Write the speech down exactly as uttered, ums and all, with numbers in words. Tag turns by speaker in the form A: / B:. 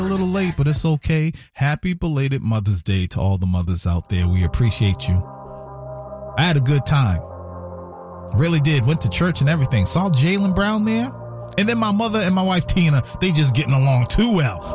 A: A little late, but it's okay. Happy belated Mother's Day to all the mothers out there. We appreciate you. I had a good time. Really did. Went to church and everything. Saw Jaylen Brown there. And then my mother and my wife Tina, they just getting along too well.